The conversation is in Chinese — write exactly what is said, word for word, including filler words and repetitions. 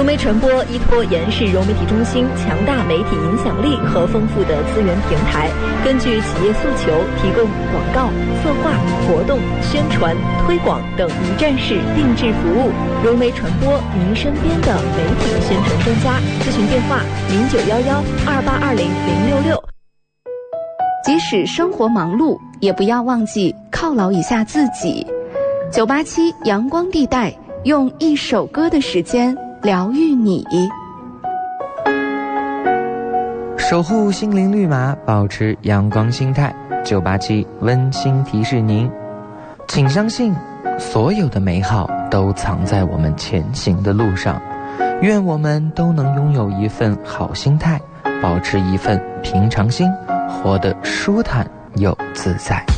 融媒传播依托延世融媒体中心强大媒体影响力和丰富的资源平台，根据企业诉求提供广告、策划、活动、宣传、推广等一站式定制服务。融媒传播，您身边的媒体宣传专家。咨询电话：零九幺幺二八二零零六六。 即使生活忙碌，也不要忘记犒劳一下自己。九八七阳光地带，用一首歌的时间疗愈你， 守护心灵绿码，保持阳光心态。九八七温馨提示您，请相信所有的美好都藏在我们前行的路上。愿我们都能拥有一份好心态，保持一份平常心，活得舒坦又自在。